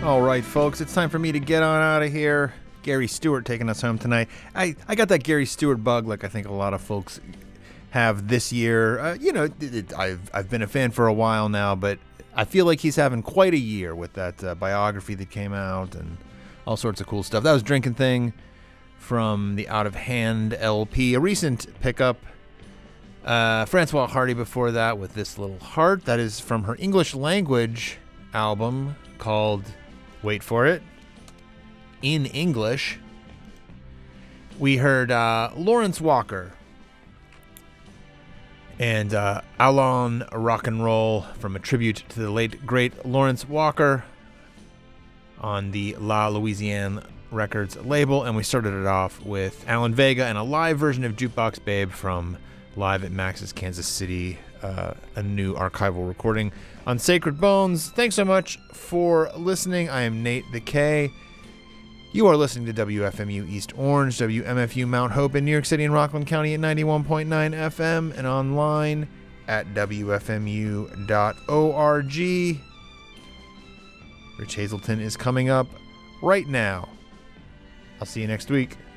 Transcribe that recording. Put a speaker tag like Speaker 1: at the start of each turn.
Speaker 1: All right, folks, it's time for me to get on out of here. Gary Stewart taking us home tonight. I got that Gary Stewart bug, like I think a lot of folks have this year. I've been a fan for a while now, but I feel like he's having quite a year with that biography that came out and all sorts of cool stuff. That was Drinking Thing from the Out of Hand LP, a recent pickup. Francois Hardy before that with This Little Heart. That is from her English language album called, wait for it, In English. We heard Lawrence Walker and Allon Rock and Roll from a tribute to the late, great Lawrence Walker on the La Louisiane Records label. And we started it off with Alan Vega and a live version of Jukebox Babe from Live at Max's Kansas City, a new archival recording on Sacred Bones. Thanks so much for listening. I am Nate the K. You are listening to WFMU East Orange, WMFU Mount Hope in New York City and Rockland County at 91.9 FM and online at WFMU.org. Rich Hazelton is coming up right now. I'll see you next week.